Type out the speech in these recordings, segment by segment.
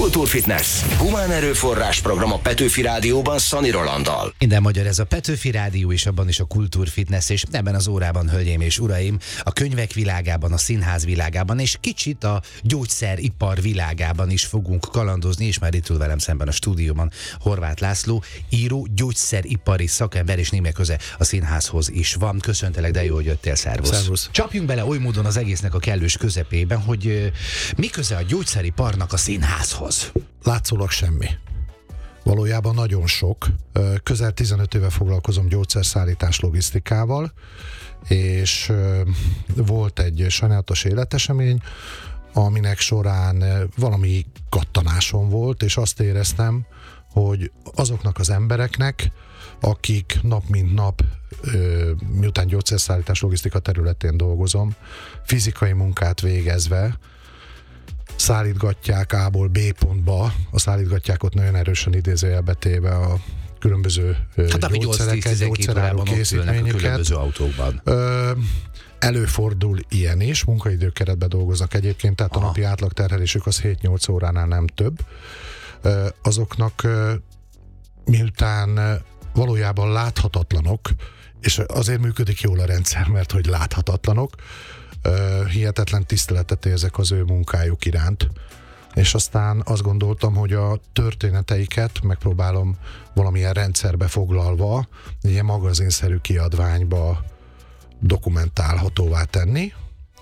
Kultúrfitness. Humán erőforrás program a Petőfi Rádióban Szani Rolanddal. Minden magyar, ez a Petőfi Rádió, és abban is a Kultúrfitness, és ebben az órában, hölgyeim és uraim, a könyvek világában, a színház világában, és kicsit a gyógyszeripar világában is fogunk kalandozni, és már itt ül velem szemben a stúdióban Horváth László, író, gyógyszeripari szakember, és némi köze a színházhoz is van. Köszöntelek, de jó, hogy jöttél, szervusz. Szervusz. Csapjunk bele oly módon az egésznek a kellős közepében, hogy mi köze a gyógyszeriparnak a színházhoz? Látszólag semmi. Valójában nagyon sok. Közel 15 éve foglalkozom gyógyszerszállítás logisztikával, és volt egy sajnálatos életesemény, aminek során valami kattanásom volt, és azt éreztem, hogy azoknak az embereknek, akik nap mint nap, miután gyógyszerszállítás logisztika területén dolgozom, fizikai munkát végezve, szállítgatják A-ból B pontba, a szállítgatják ott nagyon erősen idézőjelbe téve a különböző gyógyszereket, gyógyszeráró készítményeket. Különböző autókban. Előfordul ilyen is, munkaidőkeretben dolgoznak egyébként, tehát a napi átlagterhelésük az 7-8 óránál nem több. Azoknak miután valójában láthatatlanok, és azért működik jól a rendszer, mert hogy láthatatlanok, hihetetlen tiszteletet érzek az ő munkájuk iránt, és aztán azt gondoltam, hogy a történeteiket megpróbálom valamilyen rendszerbe foglalva, ilyen magazinszerű kiadványba dokumentálhatóvá tenni,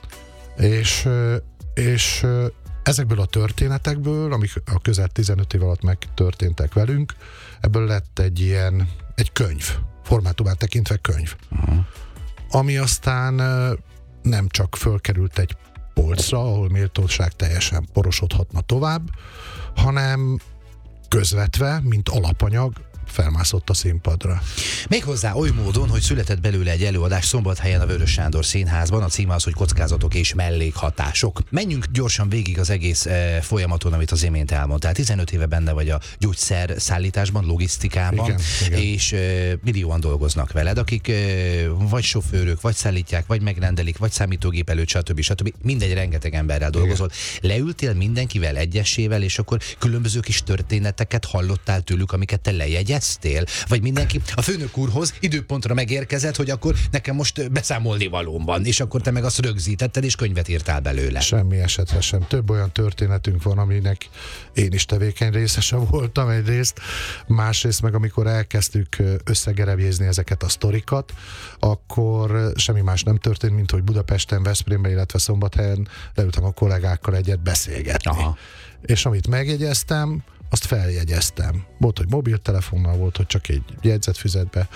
és ezekből a történetekből, amik a közel 15 év alatt megtörténtek velünk, ebből lett egy könyv, formátumát tekintve könyv, ami aztán nem csak fölkerült egy polcra, ahol méltóság teljesen porosodhatna tovább, hanem közvetve, mint alapanyag felmászott a színpadra. Méghozzá oly módon, hogy született belőle egy előadás Szombathelyen a Vörös Sándor Színházban. A címe az, hogy Kockázatok és mellékhatások. Menjünk gyorsan végig az egész folyamaton, amit az imént elmondtál. 15 éve benne vagy a gyógyszer szállításban, logisztikában, igen. És millióan dolgoznak veled, akik vagy sofőrök, vagy szállítják, vagy megrendelik, vagy számítógép előtt, stb. Mindegy, rengeteg emberrel dolgozol. Leültél mindenkivel egyesével, és akkor különböző kis történeteket hallottál tőlük, amiket te lejegyeztél? Vagy mindenki a főnök úrhoz időpontra megérkezett, hogy akkor nekem most beszámolni valóm van, és akkor te meg azt rögzítetted, és könyvet írtál belőle. Semmi esetre sem. Több olyan történetünk van, aminek én is tevékeny részese voltam egyrészt, másrészt meg amikor elkezdtük összegerebjézni ezeket a sztorikat, akkor semmi más nem történt, mint hogy Budapesten, Veszprémben, illetve Szombathelyen leültem a kollégákkal egyet beszélgetni. Aha. És amit megjegyeztem, azt feljegyeztem. Volt, hogy mobiltelefonnal, volt, hogy csak egy jegyzetfüzetbe.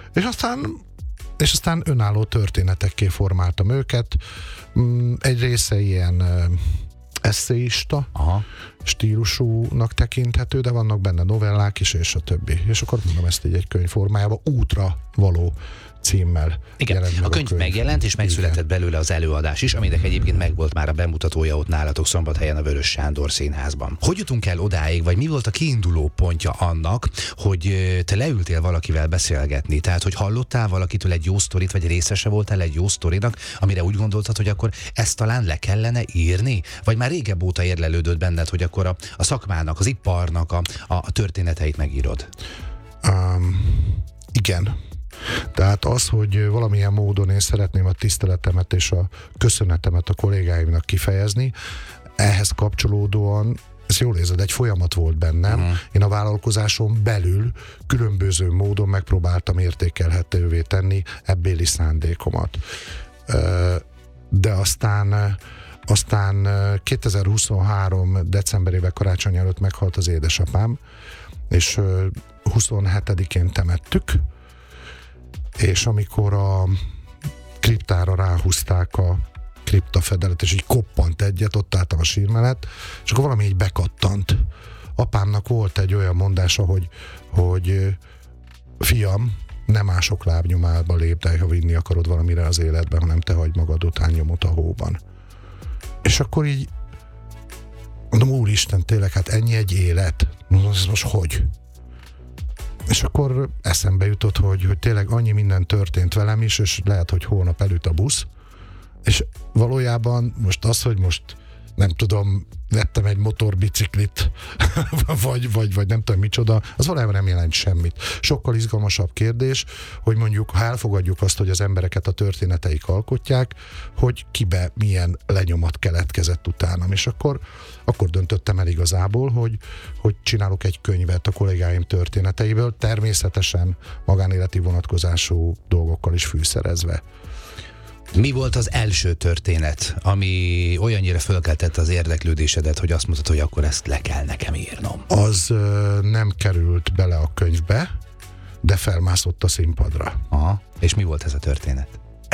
És aztán önálló történetekké formáltam őket. Egy része ilyen esszéista stílusúnak tekinthető, de vannak benne novellák is, és a többi. És akkor mondom ezt így egy könyv formájában, Útra való címmel. Igen, a könyv megjelent, és megszületett belőle az előadás is, aminek egyébként megvolt már a bemutatója ott nálatok Szombathelyen a Vörös Sándor Színházban. Hogy jutunk el odáig, vagy mi volt a kiinduló pontja annak, hogy te leültél valakivel beszélgetni? Tehát, hogy hallottál valakitől egy jó sztorit, vagy részese voltál egy jó sztorinak, amire úgy gondoltad, hogy akkor ezt talán le kellene írni? Vagy már régebb óta érlelődött benned, hogy akkor a szakmának, az iparnak a történeteit megírod? Igen. Tehát az, hogy valamilyen módon én szeretném a tiszteletemet és a köszönetemet a kollégáimnak kifejezni, ehhez kapcsolódóan, ezt jól érzed, egy folyamat volt bennem. Én a vállalkozáson belül különböző módon megpróbáltam értékelhetővé tenni ebbéli szándékomat. De aztán 2023. decemberében karácsony előtt meghalt az édesapám, és 27-én temettük, és amikor a kriptára ráhúzták a kriptafedelet, és így koppant egyet, ott álltam a sír mellett, és akkor valami így bekattant. Apámnak volt egy olyan mondása, hogy fiam, nem mások lábnyomába lépd, ha vinni akarod valamire az életben, hanem te hagyd magad után nyomot a hóban. És akkor így mondom, úristen, tényleg, hát ennyi egy élet? Ez most hogy? És akkor eszembe jutott, hogy tényleg annyi minden történt velem is, és lehet, hogy holnap elüt a busz, és valójában most az, hogy most nem tudom, vettem egy motorbiciklit, vagy nem tudom micsoda, az valójában nem jelent semmit. Sokkal izgalmasabb kérdés, hogy mondjuk, ha elfogadjuk azt, hogy az embereket a történeteik alkotják, hogy kibe milyen lenyomat keletkezett utánam, és akkor döntöttem el igazából, hogy csinálok egy könyvet a kollégáim történeteiből, természetesen magánéleti vonatkozású dolgokkal is fűszerezve. Mi volt az első történet, ami olyannyira fölkeltette az érdeklődésedet, hogy azt mondtad, hogy akkor ezt le kell nekem írnom? Az nem került bele a könyvbe, de felmászott a színpadra. Aha. És mi volt ez a történet?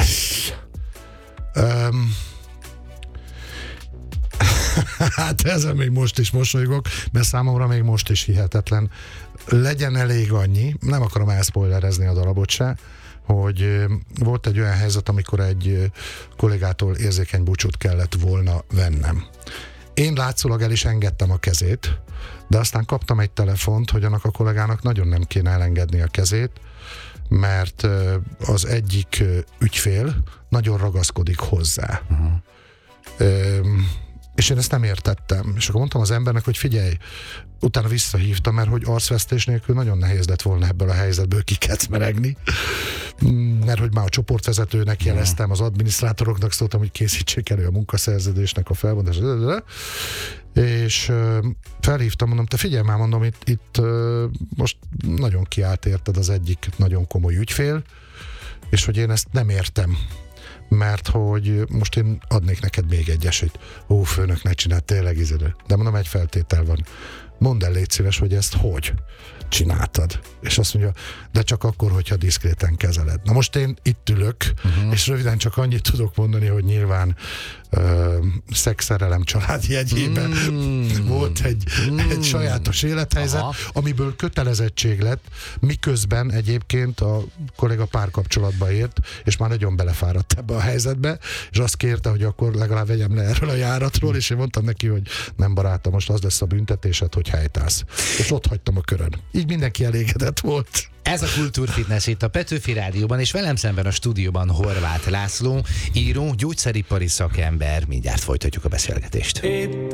Hát ezen még most is mosolygok, mert számomra még most is hihetetlen. Legyen elég annyi, nem akarom elszpoilerezni a darabot se, hogy volt egy olyan helyzet, amikor egy kollégától érzékeny búcsút kellett volna vennem. Én látszólag el is engedtem a kezét, de aztán kaptam egy telefont, hogy annak a kollégának nagyon nem kéne elengedni a kezét, mert az egyik ügyfél nagyon ragaszkodik hozzá. És én ezt nem értettem. És akkor mondtam az embernek, hogy figyelj, utána visszahívtam, mert hogy arcvesztés nélkül nagyon nehéz lett volna ebből a helyzetből kikecmeregni. Mert hogy már a csoportvezetőnek jeleztem, az adminisztrátoroknak szóltam, hogy készítsék elő a munkaszerződésnek a felbontását. És felhívtam, mondom, te figyelj már, mondom, itt most nagyon kiállt érted az egyik nagyon komoly ügyfél, és hogy én ezt nem értem. Mert hogy most én adnék neked még egy esélyt. Ó, főnök, ne csináld, tényleg izélő. De mondom, egy feltétel van. Mondd el, légy szíves, hogy ezt hogy csináltad. És azt mondja, de csak akkor, hogyha diszkréten kezeled. Na most én itt ülök, és röviden csak annyit tudok mondani, hogy nyilván szexszerelem család jegyében volt egy sajátos élethelyzet, amiből kötelezettség lett, miközben egyébként a kolléga párkapcsolatba ért, és már nagyon belefáradt ebbe a helyzetbe, és azt kérte, hogy akkor legalább vegyem le erről a járatról, és én mondtam neki, hogy nem barátom, most az lesz a büntetésed, hogy helytálsz. És ott hagytam a körön. Így mindenki elégedett volt. Ez a Kultúrfitness itt a Petőfi Rádióban, és velem szemben a stúdióban Horváth László, író, gyógyszeripari szakember. Mindjárt folytatjuk a beszélgetést.